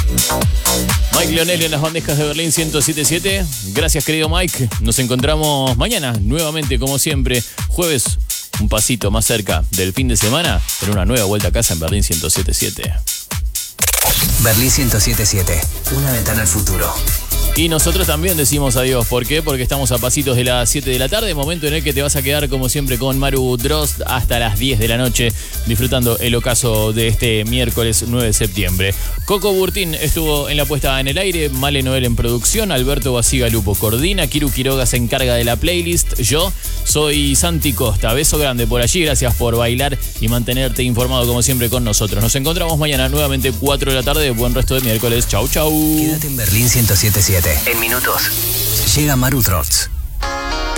Mike Leonelli en las bandejas de Berlín 107.7. Gracias, querido Mike. Nos encontramos mañana, nuevamente, como siempre, jueves, un pasito más cerca del fin de semana, en una nueva vuelta a casa en Berlín 107.7. Berlín 107.7, una ventana al futuro. Y nosotros también decimos adiós. ¿Por qué? Porque estamos a pasitos de las 7 de la tarde, momento en el que te vas a quedar como siempre con Maru Drozd hasta las 10 de la noche, disfrutando el ocaso de este miércoles 9 de septiembre. Coco Burtín estuvo en la puesta en el aire, Male Noel en producción, Alberto Basigalupo coordina, Kiru Quiroga se encarga de la playlist, yo soy Santi Costa. Beso grande por allí, gracias por bailar y mantenerte informado como siempre con nosotros. Nos encontramos mañana nuevamente 4 de la tarde, buen resto de miércoles. Chau, chau. Quédate en Berlín 107.7. En minutos llega Maru Drozd.